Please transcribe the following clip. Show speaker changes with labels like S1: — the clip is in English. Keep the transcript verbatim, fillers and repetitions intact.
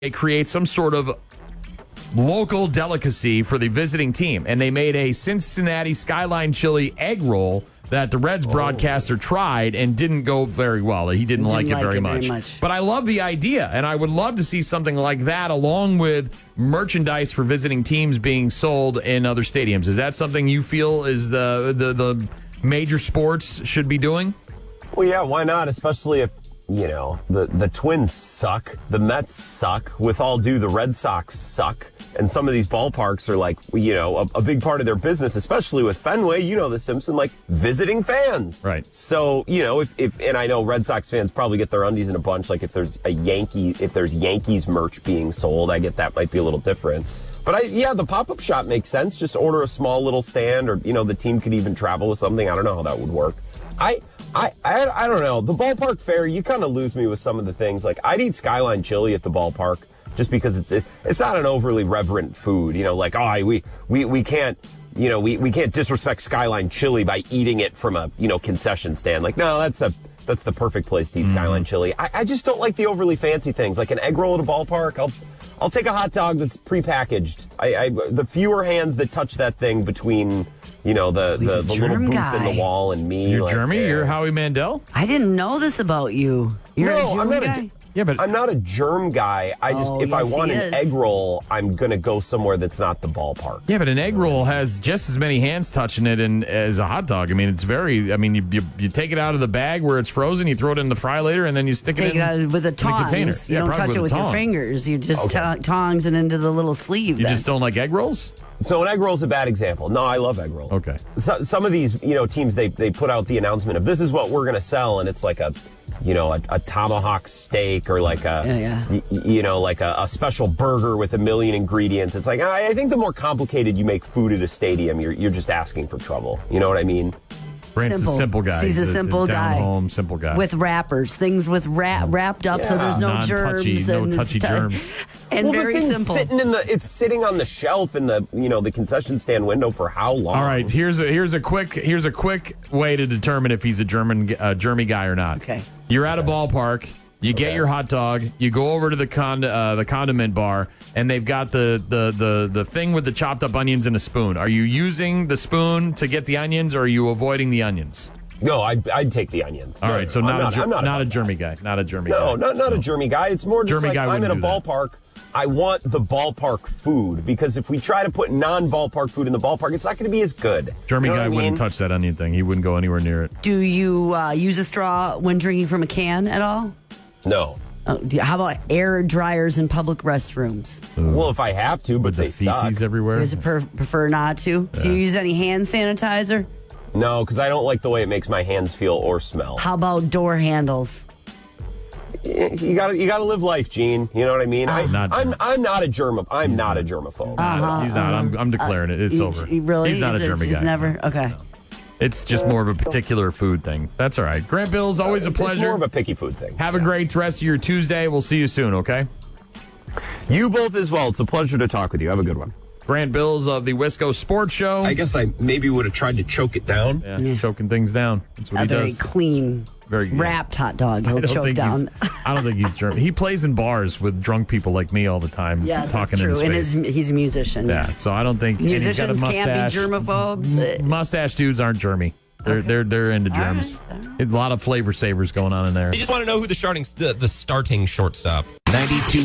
S1: they create some sort of local delicacy for the visiting team. And they made a Cincinnati Skyline Chili egg roll that the Reds oh. broadcaster tried and didn't go very well. He didn't, didn't like it, like very, it much. very much. But I love the idea, and I would love to see something like that along with merchandise for visiting teams being sold in other stadiums. Is that something you feel is the the, the major sports should be doing?
S2: Well, yeah, why not? Especially if, you know, the, the Twins suck, the Mets suck. With all due, the Red Sox suck. And some of these ballparks are like, you know, a, a big part of their business, especially with Fenway, you know, the Simpson, like visiting fans.
S1: Right.
S2: So, you know, if, if, and I know Red Sox fans probably get their undies in a bunch. Like if there's a Yankee, if there's Yankees merch being sold, I get that might be a little different. But I, yeah, the pop-up shop makes sense. Just order a small little stand, or, you know, the team could even travel with something. I don't know how that would work. I, I, I, I don't know. The ballpark fare, you kind of lose me with some of the things. Like I'd eat Skyline Chili at the ballpark. Just because it's it, it's not an overly reverent food, you know, like, oh, we we, we can't, you know, we, we can't disrespect Skyline Chili by eating it from a, you know, concession stand. Like, no, that's a that's the perfect place to eat mm-hmm. Skyline Chili. I, I just don't like the overly fancy things, like an egg roll at a ballpark. I'll I'll take a hot dog that's prepackaged. I, I the fewer hands that touch that thing between, you know, the, the, the little booth
S3: guy.
S2: in the wall and me.
S1: You're
S2: like,
S1: Jeremy?
S2: yeah.
S1: You're Howie Mandel?
S3: I didn't know this about you. You're
S2: no,
S3: a germ
S2: I'm not
S3: guy?
S2: A,
S1: Yeah, but
S2: I'm not a germ guy. I just,
S3: oh,
S2: if
S3: yes,
S2: I want
S3: he
S2: an
S3: is.
S2: egg roll, I'm going to go somewhere that's not the ballpark.
S1: Yeah, but an egg roll has just as many hands touching it and, as a hot dog. I mean, it's very, I mean, you, you you take it out of the bag where it's frozen, you throw it in the fry later, and then you stick
S3: Take
S1: it in,
S3: it out with a
S1: in
S3: tongs.
S1: a container.
S3: You
S1: yeah,
S3: don't touch
S1: with
S3: it with your
S1: tong.
S3: fingers. You just
S2: Okay.
S3: t- tongs it into the little sleeve.
S1: You
S3: then.
S1: just don't like egg rolls?
S2: So an egg roll is a bad example. No, I love egg rolls.
S1: Okay.
S2: So, some of these, you know, teams, they, they put out the announcement of this is what we're going to sell, and it's like a, you know, a, a tomahawk steak or like a,
S3: yeah, yeah.
S2: Y, you know, like a, a special burger with a million ingredients. It's like, I, I think the more complicated you make food at a stadium, you're you're just asking for trouble. You know what I mean?
S1: Brant's
S3: simple.
S1: a simple guy.
S3: He's a simple
S1: down
S3: guy.
S1: home, simple guy.
S3: With wrappers, things with wrap, wrapped up
S2: Yeah.
S3: so there's no
S1: Non-touchy,
S3: germs.
S1: no
S3: and
S1: touchy
S3: it's t-
S1: germs.
S3: And
S2: well,
S3: very
S2: the thing's
S3: simple.
S2: Sitting in the, it's sitting on the shelf in the, you know, the concession stand window for how long?
S1: All right, here's a here's a quick here's a quick way to determine if he's a German uh, Germy guy or not.
S3: Okay.
S1: You're at a ballpark. You get
S2: Okay.
S1: your hot dog. You go over to the con uh, the condiment bar, and they've got the, the the the thing with the chopped up onions and a spoon. Are you using the spoon to get the onions, or are you avoiding the onions?
S2: No, I'd, I'd take the onions.
S1: All
S2: no,
S1: right, so
S2: no,
S1: not,
S2: I'm
S1: a ger-
S2: I'm
S1: not,
S2: not
S1: a Germy guy, not a Germy
S2: No,
S1: guy.
S2: not not a Germy guy. It's more just
S1: Germy
S2: like
S1: guy
S2: I'm in
S1: wouldn't
S2: a
S1: do that.
S2: ballpark. I want the ballpark food, because if we try to put non-ballpark food in the ballpark, it's not going to be as good.
S1: Germy
S2: You know
S1: guy
S2: what I mean?
S1: wouldn't touch that onion thing. He wouldn't go anywhere near it.
S3: Do you uh, use a straw when drinking from a can at all?
S2: No.
S3: Oh, do you, how about air dryers in public restrooms?
S2: Well, if I have to, but
S1: With the
S2: they
S1: feces
S2: suck.
S1: everywhere.
S3: Does it per- prefer not to? Do you use any hand sanitizer?
S2: No, because I don't like the way it makes my hands feel or smell.
S3: How about door handles?
S2: You got to you got to live life, Gene. You know what I mean? I,
S1: Not-
S2: I'm I'm not a germ. I'm not a germaphobe.
S1: Nah, he's not. I'm, I'm declaring it. It's
S3: You-
S1: over.
S3: you really?
S1: He's not a
S3: It's-
S1: Germy
S3: it's
S1: guy.
S3: never? Okay.
S1: It's just more of a particular food thing. That's all right. Grant Bills, always a
S2: It's more
S1: pleasure.
S2: of a picky food thing.
S1: Have a great rest of your Tuesday. We'll see you soon, okay?
S2: You both as well. It's a pleasure to talk with you. Have a good one.
S1: Grant Bills of the Wisco Sports Show.
S4: I guess I maybe would have tried to choke it down.
S1: Yeah, choking things down. That's what
S3: A
S1: he
S3: very
S1: does.
S3: clean,
S1: Very good.
S3: wrapped hot dog. He'll
S1: I don't
S3: choke
S1: think
S3: down.
S1: he's- I don't think he's German. He plays in bars with drunk people like me all the time,
S3: Yes,
S1: talking
S3: that's
S1: in
S3: true.
S1: his
S3: And
S1: face.
S3: his, he's a musician.
S1: Yeah, so I don't think and he's got a
S3: Musicians can't be
S1: mustache.
S3: germaphobes.
S1: M- mustache dudes aren't germy. They're
S3: Okay.
S1: they're they're into germs.
S3: right, all
S1: A lot of flavor savers going on in there.
S4: You just want to know who the starting the, the starting shortstop. ninety-two